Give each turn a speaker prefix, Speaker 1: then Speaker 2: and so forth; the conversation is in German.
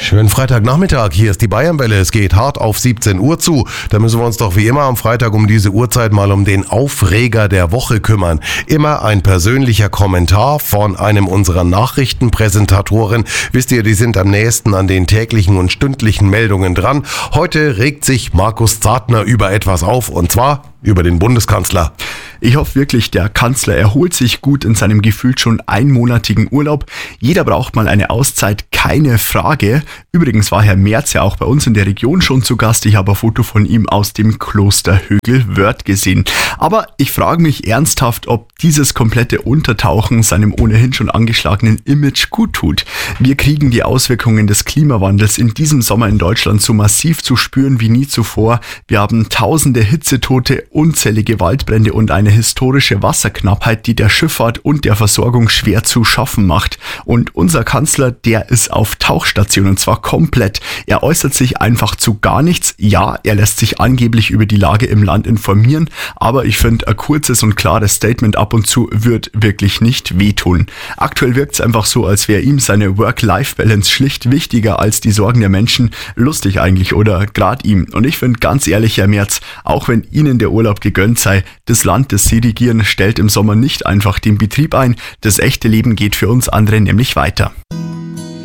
Speaker 1: Schönen Freitagnachmittag, hier ist die Bayernwelle. Es geht hart auf 17 Uhr zu. Da müssen wir uns doch wie immer am Freitag um diese Uhrzeit mal um den Aufreger der Woche kümmern. Immer ein persönlicher Kommentar von einem unserer Nachrichtenpräsentatoren. Wisst ihr, die sind am nächsten an den täglichen und stündlichen Meldungen dran. Heute regt sich Markus Zartner über etwas auf, und zwar über den Bundeskanzler.
Speaker 2: Ich hoffe wirklich, der Kanzler erholt sich gut in seinem gefühlt schon einmonatigen Urlaub. Jeder braucht mal eine Auszeit, keine Frage. Übrigens war Herr Merz ja auch bei uns in der Region schon zu Gast. Ich habe ein Foto von ihm aus dem Kloster Högelwörth gesehen. Aber ich frage mich ernsthaft, ob dieses komplette Untertauchen seinem ohnehin schon angeschlagenen Image gut tut. Wir kriegen die Auswirkungen des Klimawandels in diesem Sommer in Deutschland so massiv zu spüren wie nie zuvor. Wir haben tausende Hitzetote, unzählige Waldbrände und eine historische Wasserknappheit, die der Schifffahrt und der Versorgung schwer zu schaffen macht. Und unser Kanzler, der ist auf Tauchstation, und zwar komplett. Er äußert sich einfach zu gar nichts. Ja, er lässt sich angeblich über die Lage im Land informieren, aber ich finde, ein kurzes und klares Statement ab und zu wird wirklich nicht wehtun. Aktuell wirkt es einfach so, als wäre ihm seine Work-Life-Balance schlicht wichtiger als die Sorgen der Menschen. Lustig eigentlich, oder? Gerade ihm. Und ich finde, ganz ehrlich, Herr Merz, auch wenn Ihnen der Urlaub gegönnt sei, das Land, das Sie regieren, stellt im Sommer nicht einfach den Betrieb ein. Das echte Leben geht für uns andere nämlich weiter.